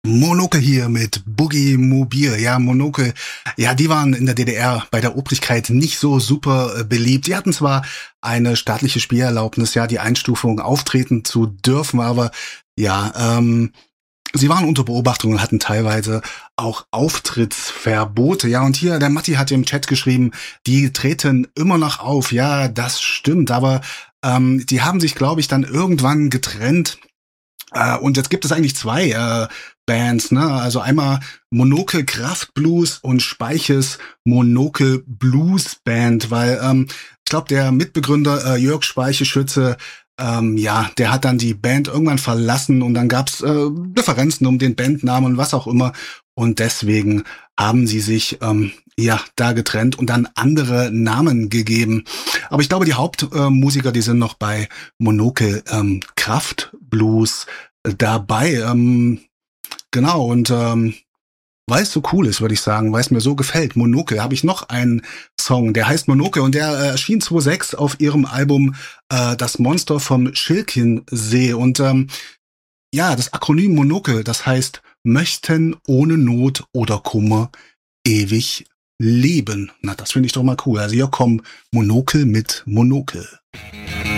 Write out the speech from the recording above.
Monokel hier mit Boogie Mobil. Ja, Monokel, ja, die waren in der DDR bei der Obrigkeit nicht so super beliebt. Die hatten zwar eine staatliche Spielerlaubnis, ja, die Einstufung auftreten zu dürfen, aber ja, sie waren unter Beobachtung und hatten teilweise auch Auftrittsverbote. Ja, und hier, der Matti hat im Chat geschrieben, die treten immer noch auf. Ja, das stimmt, aber die haben sich, glaube ich, dann irgendwann getrennt. Und jetzt gibt es eigentlich zwei Bands, ne? Also einmal Monokel Kraft Blues und Speiches Monokel Blues Band, weil ich glaube, der Mitbegründer Jörg Speiche-Schütze, ja, der hat dann die Band irgendwann verlassen und dann gab's Differenzen um den Bandnamen und was auch immer. Und deswegen haben sie sich ja da getrennt und dann andere Namen gegeben. Aber ich glaube, die Hauptmusiker, die sind noch bei Monokel Kraft Blues dabei. Genau, und weil es so cool ist, würde ich sagen, weil es mir so gefällt, Monokel, habe ich noch einen Song, der heißt Monokel und der erschien 2006 auf ihrem Album Das Monster vom Schilkensee. Und ja, das Akronym Monokel, das heißt möchten ohne Not oder Kummer ewig leben. Na, das finde ich doch mal cool. Also hier kommen Monokel mit Monokel.